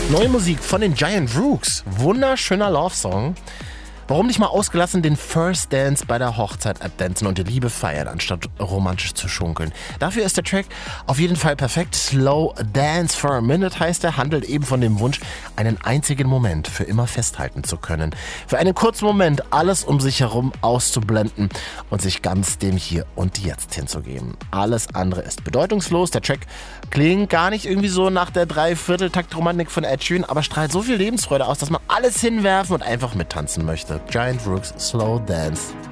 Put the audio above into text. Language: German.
Neue Musik von den Giant Rooks. Wunderschöner Love-Song. Warum nicht mal ausgelassen den First Dance bei der Hochzeit abdancen und die Liebe feiern, anstatt romantisch zu schunkeln? Dafür ist der Track auf jeden Fall perfekt. Slow Dance for a Minute heißt er, handelt eben von dem Wunsch, einen einzigen Moment für immer festhalten zu können. Für einen kurzen Moment alles um sich herum auszublenden und sich ganz dem Hier und Jetzt hinzugeben. Alles andere ist bedeutungslos. Der Track klingt gar nicht irgendwie so nach der Dreiviertel-Takt-Romantik von Ed Sheeran, aber strahlt so viel Lebensfreude aus, dass man alles hinwerfen und einfach mittanzen möchte. Giant Rooks, Slow Dance.